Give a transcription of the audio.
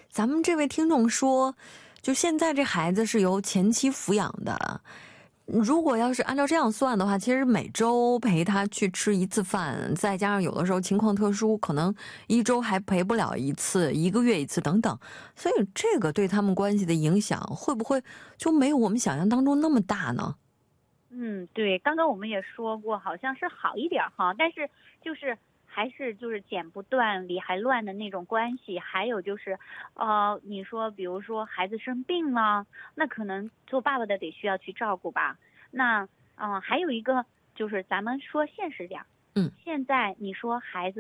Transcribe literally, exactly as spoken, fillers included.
咱们这位听众说，就现在这孩子是由前妻抚养的，如果要是按照这样算的话，其实每周陪他去吃一次饭，再加上有的时候情况特殊，可能一周还陪不了一次，一个月一次等等，所以这个对他们关系的影响会不会就没有我们想象当中那么大呢？ 嗯，对，刚刚我们也说过，好像是好一点哈，但是就是还是就是剪不断理还乱的那种关系。还有就是，呃，你说比如说孩子生病了，那可能做爸爸的得需要去照顾吧。那嗯、呃还有一个就是咱们说现实点， 嗯， 现在你说孩子。